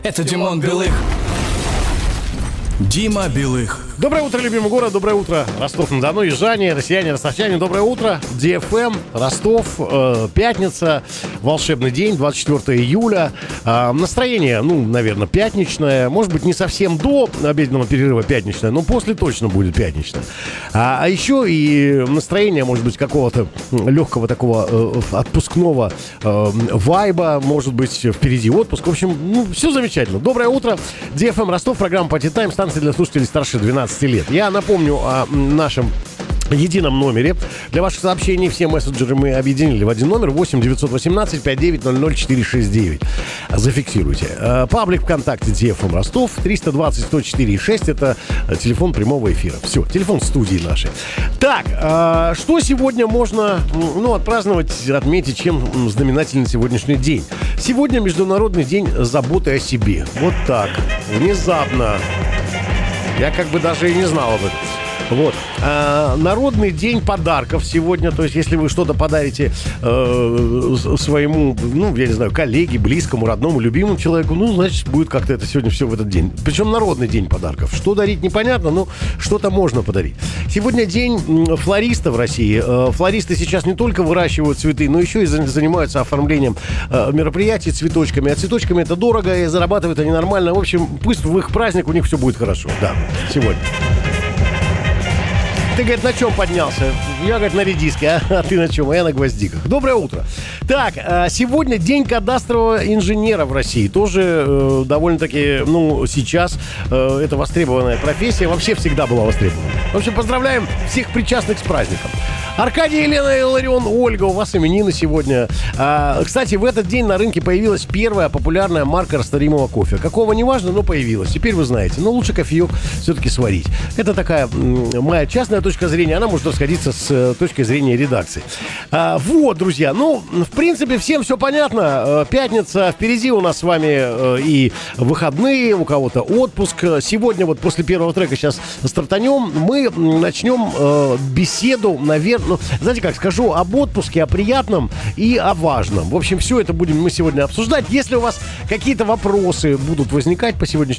Это Димон Белых. Дима Белых. Доброе утро, любимый город, доброе утро, Ростов-на-Дону, южане, россияне, ростовчане, доброе утро, DFM, Ростов, пятница, волшебный день, 24 июля, настроение, наверное, пятничное, может быть, не совсем до обеденного перерыва пятничное, но после точно будет пятничное, а еще и настроение, может быть, какого-то легкого такого отпускного вайба, может быть, впереди отпуск, в общем, все замечательно. Доброе утро, DFM Ростов, программа Party Time, станция для слушателей старше 12 лет. Я напомню о нашем едином номере. Для ваших сообщений все мессенджеры мы объединили в один номер: 8-918-5900-469. Зафиксируйте. Паблик ВКонтакте DFM Ростов, 320-104-6. Это телефон прямого эфира. Все, телефон студии нашей. Так, что сегодня можно отпраздновать, отметить, чем знаменательный сегодняшний день? Сегодня Международный день заботы о себе. Вот так. Внезапно. Я как бы даже и не знал об этом. Вот. Народный день подарков сегодня. То есть, если вы что-то подарите своему, я не знаю, коллеге, близкому, родному, любимому человеку, значит, будет как-то это сегодня все в этот день. Причем народный день подарков. Что дарить, непонятно, но что-то можно подарить. Сегодня день флориста в России. Флористы сейчас не только выращивают цветы, но еще и занимаются оформлением мероприятий цветочками. А цветочками это дорого, и зарабатывают они нормально. В общем, пусть в их праздник у них все будет хорошо. Да, сегодня. Ты, говорит, на чем поднялся? Я, говорит, на редиске, а ты на чем? А я на гвоздиках. Доброе утро. Так, сегодня день кадастрового инженера в России. Тоже довольно-таки, сейчас это востребованная профессия. Вообще всегда была востребована. В общем, поздравляем всех причастных с праздником. Аркадий, Елена, Иларион, Ольга, у вас именины сегодня. Кстати, в этот день на рынке появилась первая популярная марка растворимого кофе. Какого, неважно, но появилась. Теперь вы знаете. Но лучше кофеек все-таки сварить. Это такая моя частная точка зрения. Она может расходиться с точки зрения редакции. Вот, друзья. В принципе, всем все понятно. Пятница. Впереди у нас с вами и выходные, у кого-то отпуск. Сегодня вот после первого трека сейчас стартанем. Мы начнем беседу, наверное, знаете как, скажу об отпуске, о приятном и о важном. В общем, все это будем мы сегодня обсуждать. Если у вас какие-то вопросы будут возникать по сегодняшнему